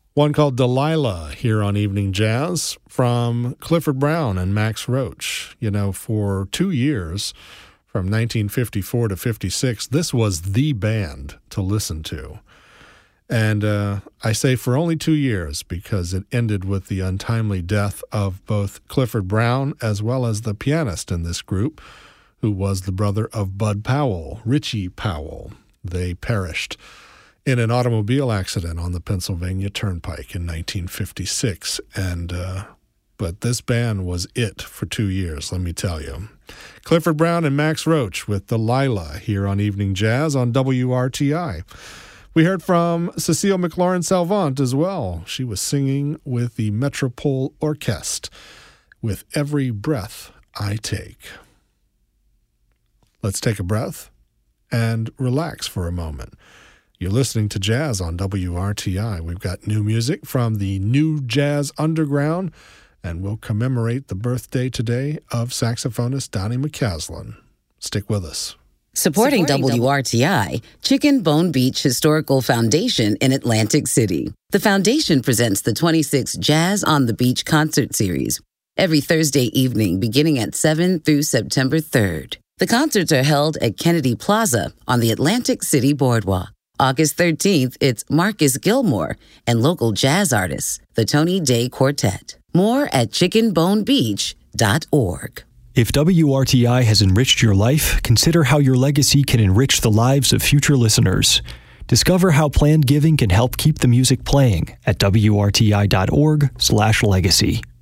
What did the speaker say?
One called Delilah here on Evening Jazz from Clifford Brown and Max Roach. You know, for 2 years, from 1954 to 56, this was the band to listen to. And I say for only 2 years because it ended with the untimely death of both Clifford Brown as well as the pianist in this group, who was the brother of Bud Powell, Richie Powell. They perished in an automobile accident on the Pennsylvania Turnpike in 1956. But this band was it for 2 years, let me tell you. Clifford Brown and Max Roach with Delilah here on Evening Jazz on WRTI. We heard from Cecile McLaurin-Salvant as well. She was singing with the Metropole Orchestre, With Every Breath I Take. Let's take a breath and relax for a moment. You're listening to Jazz on WRTI. We've got new music from the New Jazz Underground, and we'll commemorate the birthday today of saxophonist Donnie McCaslin. Stick with us. Supporting WRTI, Chicken Bone Beach Historical Foundation in Atlantic City. The foundation presents the 26th Jazz on the Beach concert series every Thursday evening beginning at 7 through September 3rd. The concerts are held at Kennedy Plaza on the Atlantic City Boardwalk. August 13th, it's Marcus Gilmore and local jazz artists, the Tony Day Quartet. More at chickenbonebeach.org. If WRTI has enriched your life, consider how your legacy can enrich the lives of future listeners. Discover how planned giving can help keep the music playing at WRTI.org/legacy.